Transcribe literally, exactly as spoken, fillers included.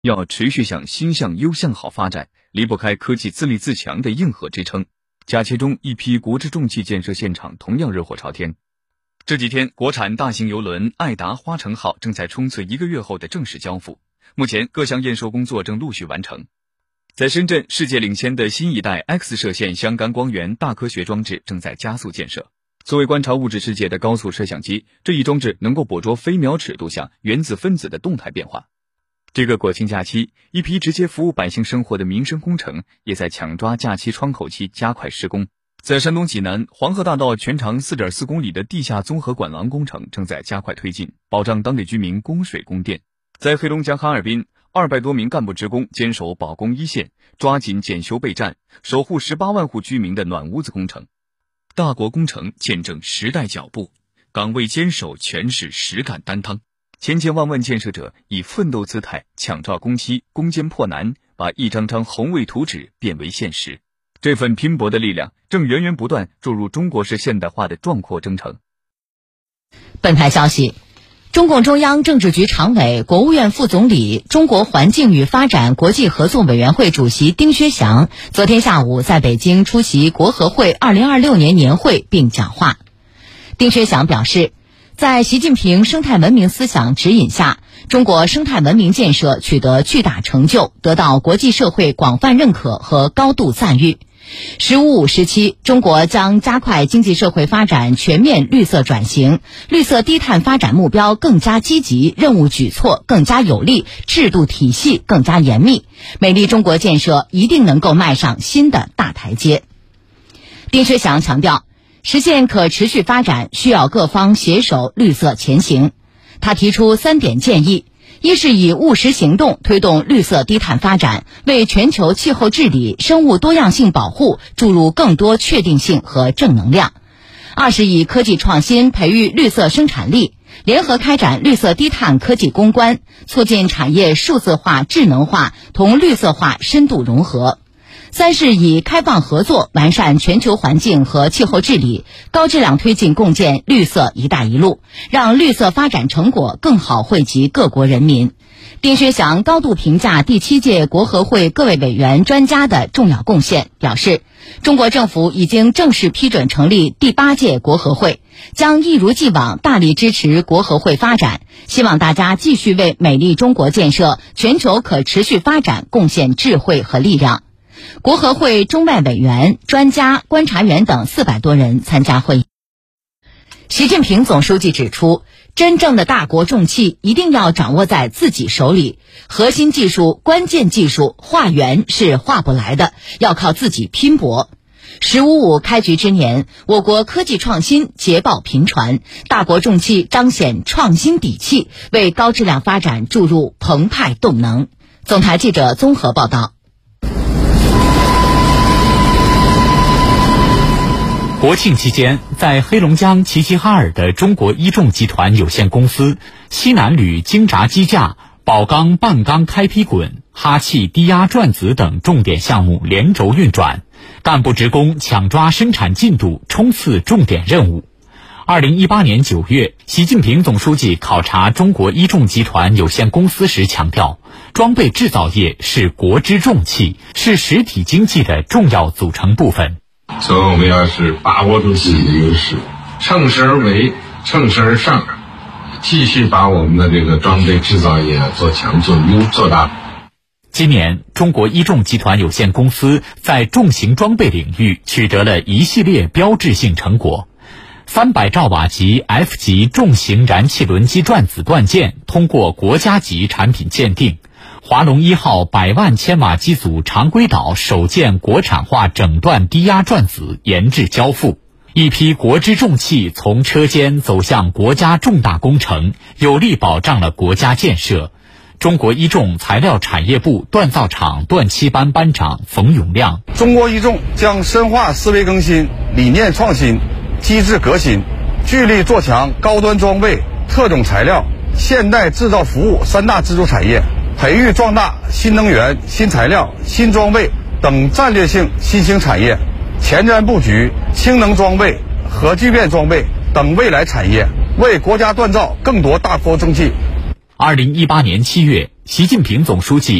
要持续向新向优向好发展，离不开科技自立自强的硬核支撑。假期中，一批国之重器建设现场同样热火朝天。这几天，国产大型邮轮爱达花城号正在冲刺一个月后的正式交付，目前各项验收工作正陆续完成。在深圳，世界领先的新一代 X 射线相干光源大科学装置正在加速建设。作为观察物质世界的高速摄像机，这一装置能够捕捉飞秒尺度下原子分子的动态变化。这个国庆假期，一批直接服务百姓生活的民生工程也在抢抓假期窗口期加快施工。在山东济南，黄河大道全长 四点四公里的地下综合管廊工程正在加快推进，保障当地居民供水供电。在黑龙江哈尔滨，二百多名干部职工坚守保供一线，抓紧检修备战，守护十八万户居民的暖屋子工程。大国工程见证时代脚步，岗位坚守全是实干担当。千千万万建设者以奋斗姿态抢抓工期，攻坚破难，把一张张宏伟图纸变为现实。这份拼搏的力量正源源不断注入中国式现代化的壮阔征程。 本台消息，中共中央政治局常委、国务院副总理、中国环境与发展国际合作委员会主席丁薛祥昨天下午在北京出席国合会二零二六年年会并讲话。丁薛祥表示，在习近平生态文明思想指引下，中国生态文明建设取得巨大成就，得到国际社会广泛认可和高度赞誉。十五五时期，中国将加快经济社会发展全面绿色转型，绿色低碳发展目标更加积极，任务举措更加有力，制度体系更加严密，美丽中国建设一定能够迈上新的大台阶。丁薛祥强调，实现可持续发展需要各方携手绿色前行。他提出三点建议：一是以务实行动推动绿色低碳发展，为全球气候治理、生物多样性保护注入更多确定性和正能量；二是以科技创新培育绿色生产力，联合开展绿色低碳科技攻关，促进产业数字化、智能化同绿色化深度融合；三是以开放合作完善全球环境和气候治理，高质量推进共建绿色“一带一路”，让绿色发展成果更好惠及各国人民。丁薛祥高度评价第七届国合会各位委员专家的重要贡献，表示，中国政府已经正式批准成立第八届国合会，将一如既往大力支持国合会发展，希望大家继续为美丽中国建设、全球可持续发展贡献智慧和力量。国合会中外委员、专家、观察员等四百多人参加会议。习近平总书记指出，真正的大国重器一定要掌握在自己手里，核心技术、关键技术化缘是化不来的，要靠自己拼搏。十五五开局之年，我国科技创新捷报频传，大国重器彰显创新底气，为高质量发展注入澎湃动能。总台记者综合报道。 国庆期间，在黑龙江齐齐哈尔的中国一重集团有限公司，西南铝精轧机架、宝钢半钢开劈滚、哈气低压转子等重点项目连轴运转，干部职工抢抓生产进度，冲刺重点任务。二零一八年九月，习近平总书记考察中国一重集团有限公司时强调，装备制造业是国之重器，是实体经济的重要组成部分。 所以我们要是把握住自己的优势，乘势而为，乘势而上，继续把我们的这个装备制造业做强做优做大。 今年，中国一重集团有限公司在重型装备领域取得了一系列标志性成果。三百兆瓦级 F 级重型燃气轮机转子断件通过国家级产品鉴定。华龙一号百万千瓦机组常规岛首件国产化整段低压转子研制交付，一批国之重器从车间走向国家重大工程，有力保障了国家建设。中国一重材料产业部锻造厂锻漆班班长冯永亮： 中国一重将深化思维更新、理念创新、机制革新，聚力做强高端装备、特种材料、现代制造服务三大支柱产业，培育壮大新能源、新材料、新装备等战略性新兴产业，前瞻布局氢能装备、核聚变装备等未来产业，为国家锻造更多大国重器。 二零一八年七月， 习近平总书记